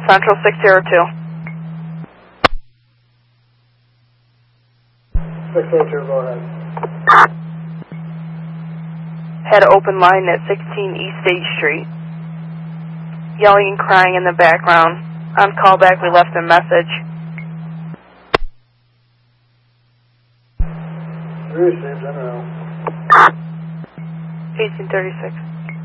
Central 602. 602, go ahead. Had an open line at 16 East State Street. Yelling and crying in the background. On callback, we left a message. Received, general. 1836.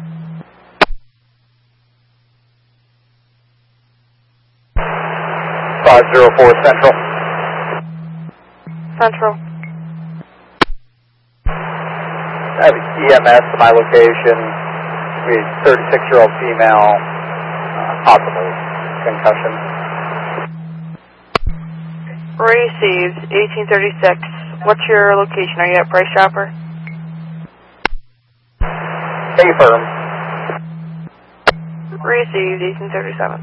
Central. Central. I have EMS to my location. We 36-year-old female, possible concussion. Received, 1836. What's your location? Are you at Price Chopper? Affirm. Received, 1837.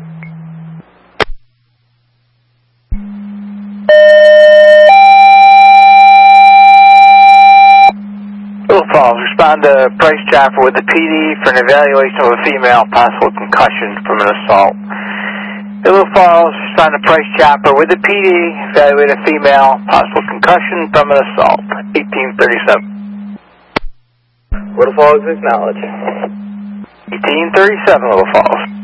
Little Falls, respond to Price Chopper with the PD for an evaluation of a female, possible concussion from an assault. Little Falls, respond to Price Chopper with the PD, evaluate a female, possible concussion from an assault. 1837. Little Falls, acknowledge. 1837, Little Falls.